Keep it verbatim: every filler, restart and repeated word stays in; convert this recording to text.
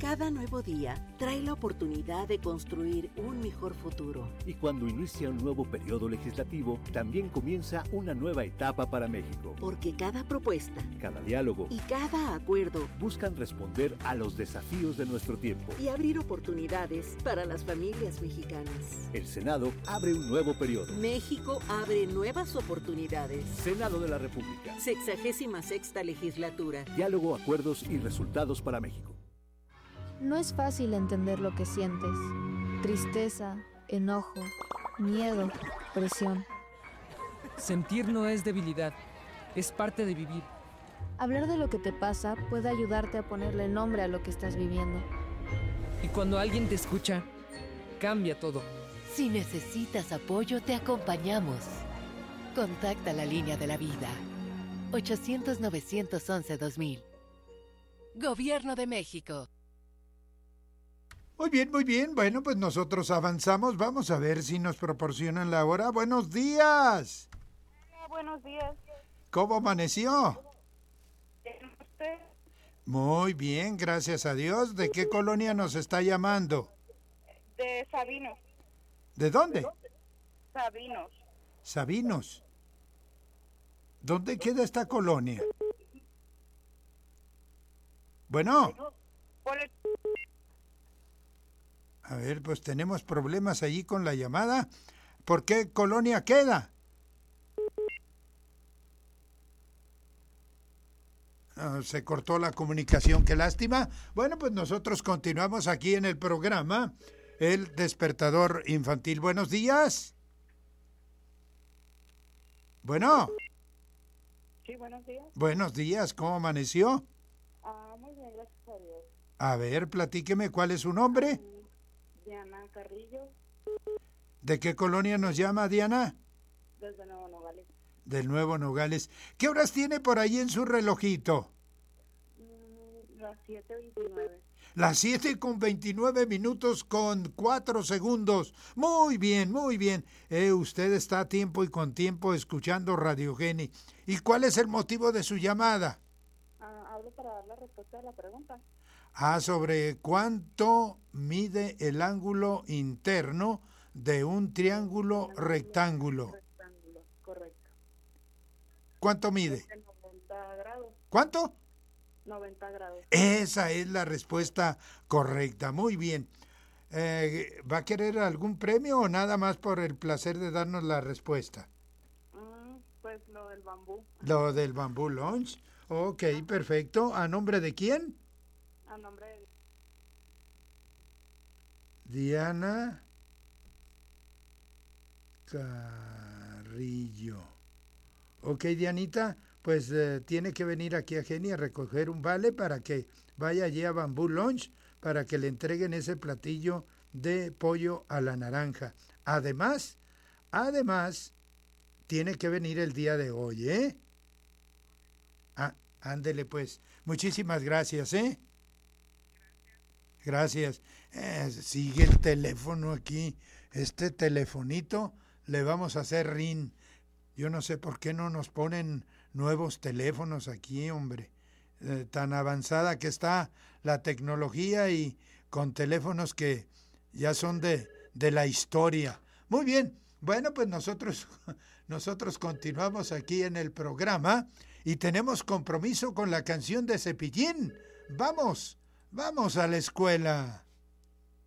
Cada nuevo día trae la oportunidad de construir un mejor futuro. Y cuando inicia un nuevo periodo legislativo, también comienza una nueva etapa para México. Porque cada propuesta, cada diálogo y cada acuerdo buscan responder a los desafíos de nuestro tiempo y abrir oportunidades para las familias mexicanas. El Senado abre un nuevo periodo. México abre nuevas oportunidades. Senado de la República. Sexagésima sexta legislatura. Diálogo, acuerdos y resultados para México. No es fácil entender lo que sientes. Tristeza, enojo, miedo, presión. Sentir no es debilidad, es parte de vivir. Hablar de lo que te pasa puede ayudarte a ponerle nombre a lo que estás viviendo. Y cuando alguien te escucha, cambia todo. Si necesitas apoyo, te acompañamos. Contacta la línea de la vida. ochocientos, novecientos once, dos mil. Gobierno de México. Muy bien, muy bien. Bueno, pues nosotros avanzamos. Vamos a ver si nos proporcionan la hora. ¡Buenos días! Hola, buenos días. ¿Cómo amaneció? ¿Usted? Muy bien, gracias a Dios. ¿De qué colonia nos está llamando? De Sabinos. ¿De dónde? Sabinos. Sabinos. ¿Dónde queda esta colonia? Bueno. A ver, pues tenemos problemas allí con la llamada. ¿Por qué colonia queda? Oh, se cortó la comunicación, qué lástima. Bueno, pues nosotros continuamos aquí en el programa El Despertador Infantil. Buenos días. Bueno. Sí, buenos días. Buenos días, ¿cómo amaneció? Ah, muy bien, gracias a Dios. A ver, platíqueme, ¿cuál es su nombre? Diana Carrillo. ¿De qué colonia nos llama, Diana? Desde Nuevo Nogales. Del Nuevo Nogales. ¿Qué horas tiene por ahí en su relojito? Mm, las siete veintinueve. Las siete con veintinueve minutos con cuatro segundos. Muy bien, muy bien. Eh, usted está a tiempo y con tiempo escuchando Radio Geni. ¿Y cuál es el motivo de su llamada? Ah, hablo para dar la respuesta a la pregunta. Ah, sobre cuánto mide el ángulo interno de un triángulo rectángulo. Rectángulo, correcto. ¿Cuánto mide? noventa grados. ¿Cuánto? noventa grados. Esa es la respuesta correcta. Muy bien. Eh, ¿Va a querer algún premio o nada más por el placer de darnos la respuesta? Mm, pues lo del bambú. Lo del Bambú Lounge. Ok, perfecto. ¿A nombre de quién? A nombre de Diana Carrillo. Ok, Dianita, pues eh, tiene que venir aquí a Geni a recoger un vale para que vaya allí a Bambú Lounge para que le entreguen ese platillo de pollo a la naranja. Además, además, tiene que venir el día de hoy, ¿eh? Ah, ándele pues. Muchísimas gracias, ¿eh? Gracias. Eh, sigue el teléfono aquí. Este telefonito le vamos a hacer rin. Yo no sé por qué no nos ponen nuevos teléfonos aquí, hombre. Eh, tan avanzada que está la tecnología y con teléfonos que ya son de, de la historia. Muy bien. Bueno, pues nosotros, nosotros continuamos aquí en el programa y tenemos compromiso con la canción de Cepillín. Vamos. Vamos a la escuela.